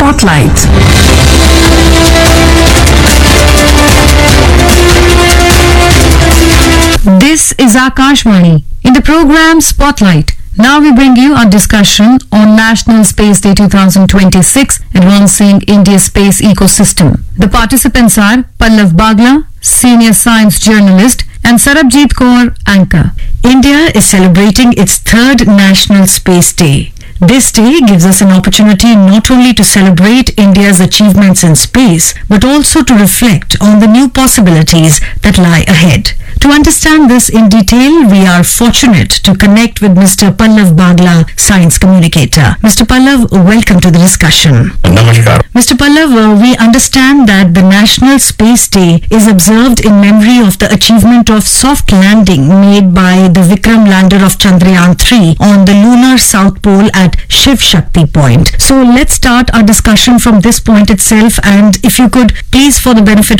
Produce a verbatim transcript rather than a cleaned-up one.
Spotlight. This is Akashvani. In the program Spotlight, now we bring you a discussion on National Space Day twenty twenty-six, Advancing India's Space Ecosystem. The participants are Pallav Bagla, Senior Science Journalist, and Sarabjit Kaur, Anchor. India is celebrating its third National Space Day. This day gives us an opportunity not only to celebrate India's achievements in space, but also to reflect on the new possibilities that lie ahead. To understand this in detail, we are fortunate to connect with Mister Pallav Bagla, science communicator. Mister Pallav, welcome to the discussion. Namaskar. Mister Pallav, uh, we understand that the National Space Day is observed in memory of the achievement of soft landing made by the Vikram lander of Chandrayaan three on the lunar south pole at Shiv Shakti point. So let's start our discussion from this point itself, and if you could please, for the benefit